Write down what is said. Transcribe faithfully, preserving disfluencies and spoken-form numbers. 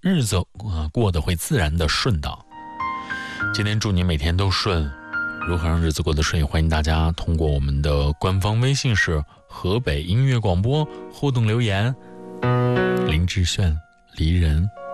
日子呃过得会自然的顺当。今天祝你每天都顺。如何让日子过得顺？欢迎大家通过我们的官方微信是河北音乐广播互动留言。林志炫，离人。